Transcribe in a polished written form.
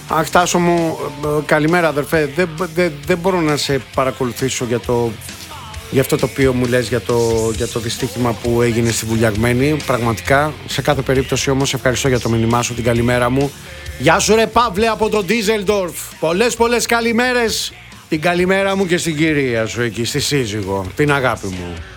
Αχ, Τάσο μου, καλημέρα αδερφέ. Δεν μπορώ να σε παρακολουθήσω για αυτό το οποίο μου λες για το δυστύχημα που έγινε στη Βουλιαγμένη. Πραγματικά, σε κάθε περίπτωση όμως ευχαριστώ για το μήνυμά σου, την καλημέρα μου. Γεια σου ρε Παύλε από τον Ντίζελντορφ. Πολλές καλημέρες. Την καλημέρα μου και στην κυρία σου εκεί, στη σύζυγο, την αγάπη μου.